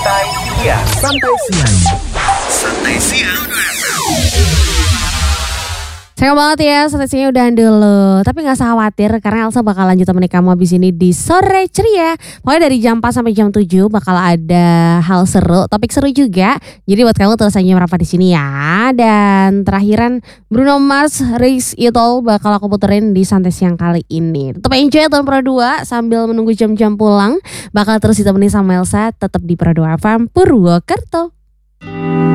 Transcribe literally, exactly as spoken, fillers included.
Santai siang. Santai siang. Santai siang. Sayang banget ya, sesinya udah dulu. Tapi gak usah khawatir karena Elsa bakal lanjut temenin kamu abis ini di Sore Ceria. Pokoknya dari jam empat sampai jam tujuh bakal ada hal seru, topik seru juga. Jadi buat kamu terus aja merapat di sini ya. Dan terakhiran Bruno Mars, Raise It All bakal aku puterin di Santai Siang kali ini. Tetap enjoy tahun Pro dua sambil menunggu jam-jam pulang. Bakal terus ditemenin sama Elsa tetap di Pro dua F M Purwokerto.